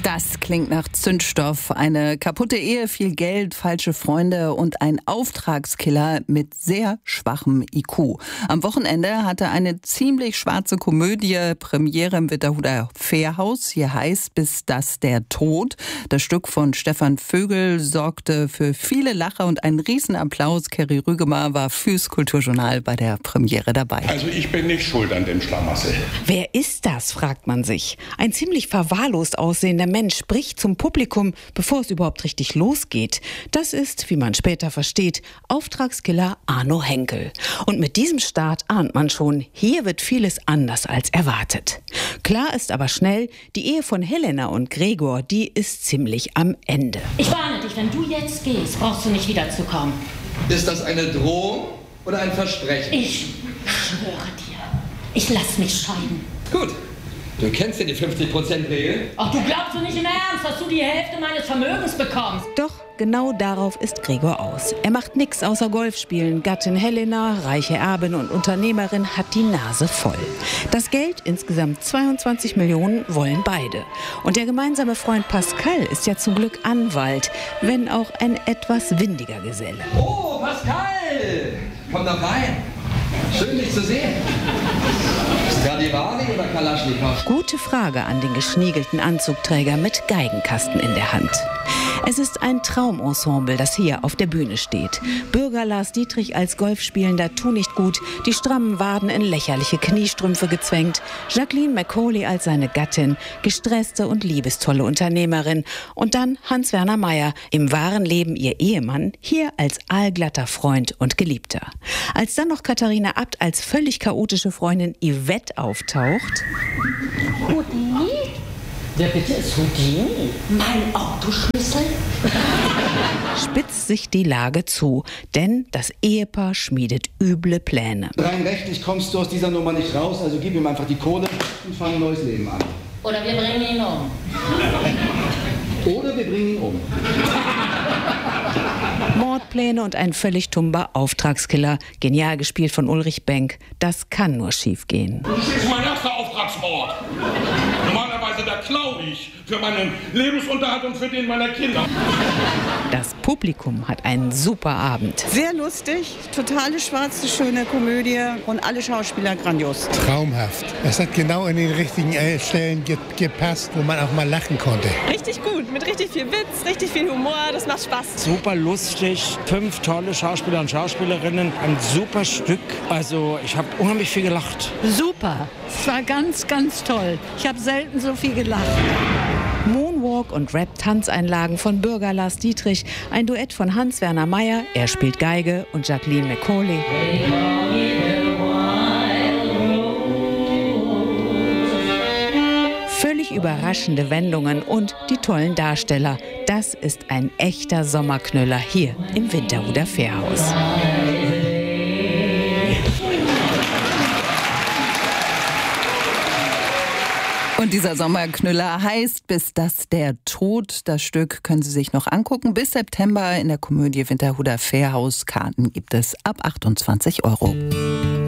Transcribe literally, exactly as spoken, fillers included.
Das klingt nach Zündstoff. Eine kaputte Ehe, viel Geld, falsche Freunde und ein Auftragskiller mit sehr schwachem I Q. Am Wochenende hatte eine ziemlich schwarze Komödie Premiere im Winterhuder Fährhaus. Hier heißt Bis das der Tod. Das Stück von Stefan Vögel sorgte für viele Lacher und einen Riesenapplaus. Kerry Rügemar war fürs Kulturjournal bei der Premiere dabei. Also ich bin nicht schuld an dem Schlamassel. Wer ist das, fragt man sich. Ein ziemlich verwahrlost aussehender Mensch spricht zum Publikum, bevor es überhaupt richtig losgeht. Das ist, wie man später versteht, Auftragskiller Arno Henkel. Und mit diesem Start ahnt man schon, hier wird vieles anders als erwartet. Klar ist aber schnell, die Ehe von Helena und Gregor, die ist ziemlich am Ende. Ich warne dich, wenn du jetzt gehst, brauchst du nicht wiederzukommen. Ist das eine Drohung oder ein Versprechen? Ich schwöre dir, ich lass mich scheiden. Gut. Du kennst ja die fünfzig Prozent Regel. Ach, du glaubst doch nicht im Ernst, dass du die Hälfte meines Vermögens bekommst. Doch genau darauf ist Gregor aus. Er macht nichts außer Golf spielen. Gattin Helena, reiche Erbin und Unternehmerin, hat die Nase voll. Das Geld, insgesamt zweiundzwanzig Millionen, wollen beide. Und der gemeinsame Freund Pascal ist ja zum Glück Anwalt, wenn auch ein etwas windiger Geselle. Oh, Pascal! Komm doch rein. Schön, dich zu sehen. Stradivari oder Kalaschnikow? Gute Frage an den geschniegelten Anzugträger mit Geigenkasten in der Hand. Es ist ein Traumensemble, das hier auf der Bühne steht. Bürger Lars Dietrich als Golfspielender tu nicht gut, die strammen Waden in lächerliche Kniestrümpfe gezwängt, Jacqueline Macaulay als seine Gattin, gestresste und liebestolle Unternehmerin und dann Hans-Werner Meyer, im wahren Leben ihr Ehemann, hier als aalglatter Freund und Geliebter. Als dann noch Katharina Abt als völlig chaotische Freundin Yvette auftaucht. Houdini? Wer bitte ist Houdini? Mein Autoschlüssel? Spitzt sich die Lage zu, denn das Ehepaar schmiedet üble Pläne. Rein rechtlich kommst du aus dieser Nummer nicht raus, also gib ihm einfach die Kohle und fang ein neues Leben an. Oder wir bringen ihn um. Oder wir bringen ihn um. Mordpläne und ein völlig tumber Auftragskiller, genial gespielt von Ulrich Benk. Das kann nur schief gehen. Das ist mein erster Auftragsmord. Normalerweise da klaue ich für meinen Lebensunterhalt und für den meiner Kinder. Das Publikum hat einen super Abend. Sehr lustig, totale schwarze, schöne Komödie und alle Schauspieler grandios. Traumhaft. Es hat genau in den richtigen Stellen ge- gepasst, wo man auch mal lachen konnte. Richtig gut, mit richtig viel Witz, richtig viel Humor, das macht Spaß. Super lustig, fünf tolle Schauspieler und Schauspielerinnen, ein super Stück. Also ich habe unheimlich viel gelacht. Super, es war ganz, ganz toll. Ich habe selten so viel gelacht. Moonwalk und Rap-Tanzeinlagen von Bürger Lars Dietrich, ein Duett von Hans-Werner Meyer, er spielt Geige, und Jacqueline Macaulay. Völlig überraschende Wendungen und die tollen Darsteller. Das ist ein echter Sommerknüller hier im Winterhuder Fährhaus. Und dieser Sommerknüller heißt Bis das der Tod. Das Stück können Sie sich noch angucken. Bis September in der Komödie Winterhuder Fährhaus. Karten gibt es ab achtundzwanzig Euro.